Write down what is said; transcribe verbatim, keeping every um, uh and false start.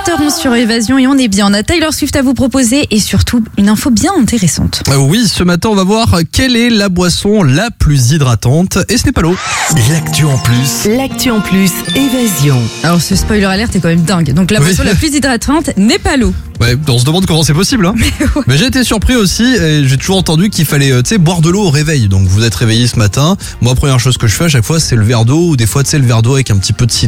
sept heures onze sur Évasion et on est bien. On a Taylor Swift à vous proposer et surtout une info bien intéressante. Euh, oui, ce matin on va voir quelle est la boisson la plus hydratante et ce n'est pas l'eau. L'actu en plus. L'actu en plus, Évasion. Alors ce spoiler alert est quand même dingue. Donc la Oui. boisson la plus hydratante n'est pas l'eau. Ouais, on se demande comment c'est possible. Hein. Mais, ouais. Mais j'ai été surpris aussi et j'ai toujours entendu qu'il fallait euh, tu sais, boire de l'eau au réveil. Donc vous êtes réveillé ce matin. Moi, première chose que je fais à chaque fois, c'est le verre d'eau ou des fois tu sais, le verre d'eau avec un petit peu de citron.